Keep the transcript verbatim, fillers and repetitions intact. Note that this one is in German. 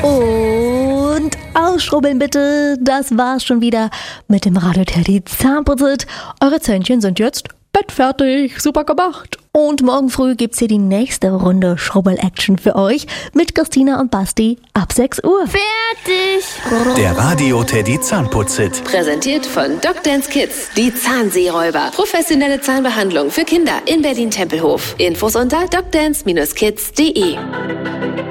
Und ausschrubbeln bitte. Das war's schon wieder mit dem Radio Teddy Zahnputzit. Eure Zähnchen sind jetzt bettfertig. Super gemacht. Und morgen früh gibt's hier die nächste Runde Schrubbel-Action für euch mit Christina und Basti ab sechs Uhr. Fertig! Der Radio Teddy Zahnputzit. Präsentiert von Docdance Kids, die Zahnseeräuber. Professionelle Zahnbehandlung für Kinder in Berlin-Tempelhof. Infos unter docdance Bindestrich kids punkt de.